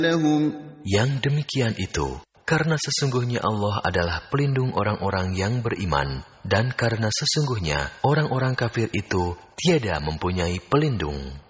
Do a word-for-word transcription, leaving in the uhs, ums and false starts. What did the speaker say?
لهم Yang demikian itu, karena sesungguhnya Allah adalah pelindung orang-orang yang beriman, dan karena sesungguhnya orang-orang kafir itu tiada mempunyai pelindung.